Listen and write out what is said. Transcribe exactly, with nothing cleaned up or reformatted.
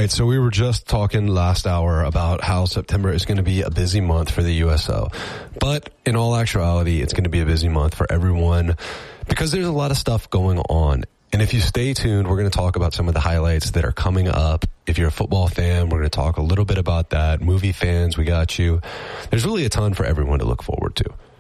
right, so we were just talking last hour about how September is going to be a busy month for the U S O. But in all actuality, it's going to be a busy month for everyone because there's a lot of stuff going on. And if you stay tuned, we're going to talk about some of the highlights that are coming up. If you're a football fan, we're going to talk a little bit about that. Movie fans, we got you. There's really a ton for everyone to look forward to.